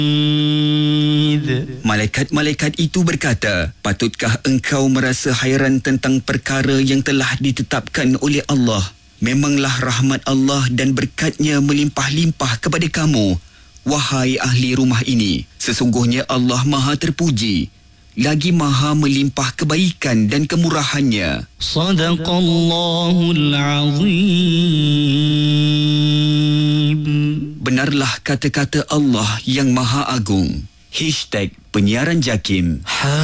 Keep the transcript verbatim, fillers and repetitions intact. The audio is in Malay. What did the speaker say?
Malaikat-malaikat itu berkata, "Patutkah engkau merasa hairan tentang perkara yang telah ditetapkan oleh Allah? Memanglah rahmat Allah dan berkat-Nya melimpah-limpah kepada kamu, wahai ahli rumah ini. Sesungguhnya Allah Maha terpuji, lagi Maha melimpah kebaikan dan kemurahan-Nya." Sadaqallahul Azim. Benarlah kata-kata Allah yang Maha Agung. Hashtag Penyiaran Jakim.